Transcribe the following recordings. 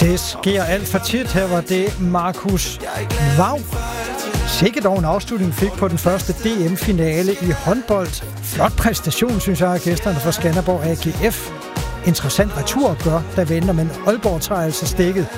Det sker alt for tit. Her var det Markus Vav. Sikke dog en afslutning fik på den første DM-finale i håndbold. Flot præstation, synes jeg, af gæsterne fra Skanderborg AGF. Interessant returopgør, der venter, men Aalborg tager altså stikket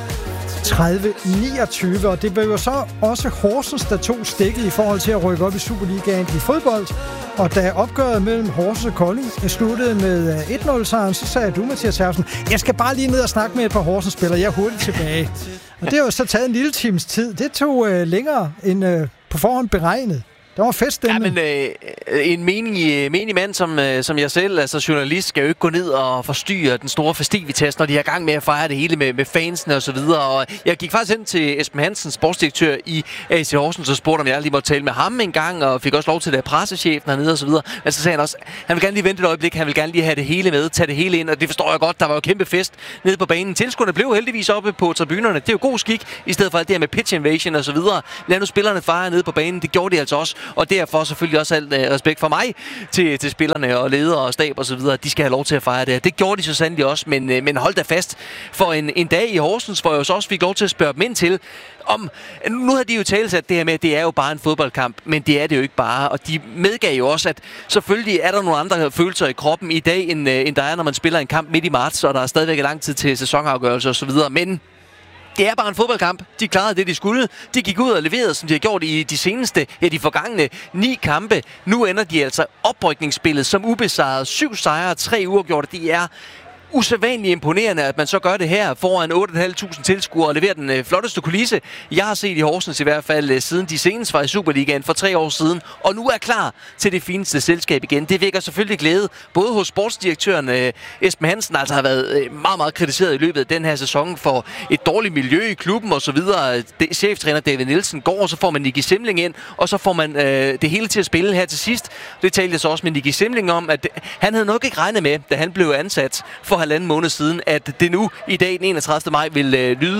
30-29, og det blev jo så også Horsens, der tog stikket i forhold til at rykke op i Superligaen i fodbold. Og da opgøret mellem Horsens og Kolding sluttede med 1-0-sejren, så sagde du, Mathias Herfsen, jeg skal bare lige ned og snakke med et par Horsens-spillere, jeg er hurtigt tilbage. Og det har jo så taget en lille times tid. Det tog længere end på forhånd beregnet. Det var feststemning. Ja, men en menig mand som jeg selv, altså journalist, skal jo ikke gå ned og forstyrre den store festivitas, når de er i gang med at fejre det hele med fansene og så videre. Og jeg gik faktisk hen til Esben Hansen, sportsdirektør i AC Horsens, og spurgte, om jeg lige måtte tale med ham en gang, og fik også lov til det pressechefen hernede og så videre. Men så sagde han også, han vil gerne lige vente et øjeblik, han vil gerne lige have det hele med, tage det hele ind, og det forstår jeg godt. Der var jo kæmpe fest nede på banen. Tilskuerne blev heldigvis oppe på tribunerne. Det er jo god skik, i stedet for alt det her med pitch invasion og så videre. Lad nu spillerne fejre nede på banen. Det gjorde de altså også. Og derfor selvfølgelig også alt respekt for mig til spillerne og ledere og stab og så videre. De skal have lov til at fejre det. Det gjorde de så sandelig også, men hold da fast for en dag i Horsens, hvor jeg så også fik lov til at spørge dem ind til, om nu har de jo talesat det her med, at det er jo bare en fodboldkamp, men det er det jo ikke bare. Og de medgav jo også, at selvfølgelig er der nogle andre følelser i kroppen i dag, end der er, når man spiller en kamp midt i marts, og der er stadigvæk lang tid til sæsonafgørelse og så videre. Men det er bare en fodboldkamp. De klarede det, de skulle. De gik ud og leverede, som de har gjort i de forgangne 9 kampe. Nu ender de altså oprykningsspillet som ubesejret. 7 sejre, 3 uafgjorte. Det er usædvanligt imponerende, at man så gør det her foran 8.500 tilskuere og leverer den flotteste kulisse, jeg har set i Horsens i hvert fald, siden de senest var i Superligaen for 3 år siden, og nu er klar til det fineste selskab igen. Det vækker selvfølgelig glæde, både hos sportsdirektøren Esben Hansen, altså har været meget, meget kritiseret i løbet af den her sæson for et dårligt miljø i klubben og så videre. Cheftræner David Nielsen går, og så får man Nicky Simling ind, og så får man det hele til at spille her til sidst. Det talte jeg så også med Nicky Simling om, at han havde nok ikke regnet med, da han blev ansat for 1,5 måned siden, at det nu i dag den 31. maj vil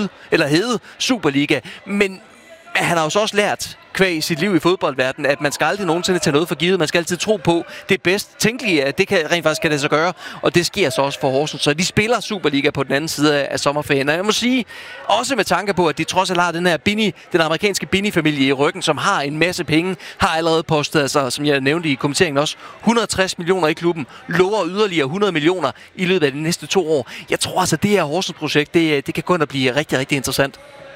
hedde Superliga. Men han har jo så også lært kvæg sit liv i fodboldverdenen, at man skal aldrig nogensinde tage noget for givet. Man skal altid tro på det bedst tænkelige, at det kan rent faktisk kan det så gøre. Og det sker så også for Horsens. Så de spiller Superliga på den anden side af sommerferien. Og jeg må sige, også med tanke på, at de trods alt har den amerikanske Bini-familie i ryggen, som har en masse penge, har allerede postet, altså, som jeg nævnte i kommenteringen også, 160 millioner i klubben, lover yderligere 100 millioner i løbet af de næste 2 år. Jeg tror altså, det her Horsens-projekt, det kan gå ind og blive rigtig, rigtig interessant.